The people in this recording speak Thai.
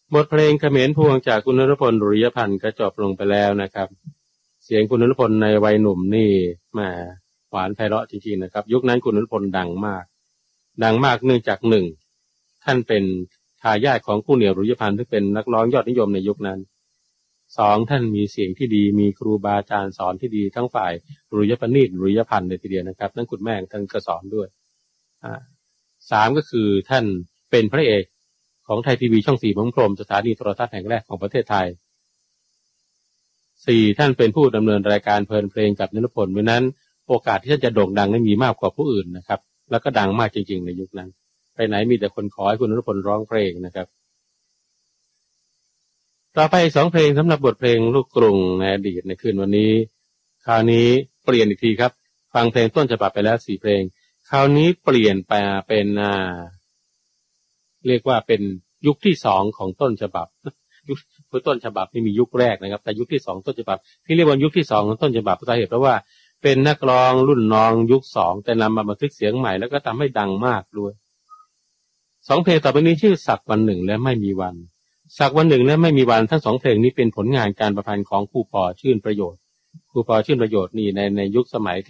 บทเพลงเขมรพวงจากคุณนฤพล ดุริยพันธ์ก็จบลงไปแล้วนะครับเสียงคุณนฤพลในวัยหนุ่มนี่มาหวานไพเราะจริงๆนะครับยุคนั้นคุณนฤพลดังมากเนื่องจากหนึ่งท่านเป็นทายาทของคู่เหนี่ยวดุริยพันธ์ที่เป็นนักร้องยอดนิยมในยุคนั้นสองท่านมีเสียงที่ดีมีครูบาอาจารย์สอนที่ดีทั้งฝ่ายดุริยปณิชดุริยพันธ์เลยทีเดียวนะครับนั่นคุณแม่ท่านก็สอนด้วยสามก็คือท่านเป็นพระเอกของไทยทีวีช่อง4พรมสถานีโทรทัศน์แห่งแรกของประเทศไทย4ท่านเป็นผู้ดำเนินรายการเพลินเพลงกับนฤพลเพราะนั้นโอกาสที่ท่านจะโด่งดังนั้นมีมากกว่าผู้อื่นนะครับแล้วก็ดังมากจริงๆในยุคนั้นไปไหนมีแต่คนขอให้คุณนฤพลร้องเพลงนะครับต่อไป2เพลงสำหรับบทเพลงลูกกรุงในอดีตในคืนวันนี้คราวนี้เปลี่ยนอีกทีครับฟังเพลงต้นฉบับไปแล้ว4เพลงคราวนี้เปลี่ยนไปเป็นเรียกว่าเป็นยุคที่2ของต้นฉบับยุคต้นฉบับนี่มียุคแรกนะครับแต่ยุคที่2ต้นฉบับที่เรียกว่ายุคที่2ของต้นฉบับสาเหตุเพราะว่าเป็นนักร้องรุ่นน้องยุค2แต่นำมาบันทึกเสียงใหม่แล้วก็ทำให้ดังมากด้วย2เพลงต่อไปนี้ชื่อสักวันหนึ่งและไม่มีวันสักวันหนึ่งและไม่มีวันทั้ง2เพลงนี้เป็นผลงานการประพันธ์ของครูปอชื่นประโยชน์ครูปอชื่นประโยชน์นี่ในยุคสมัย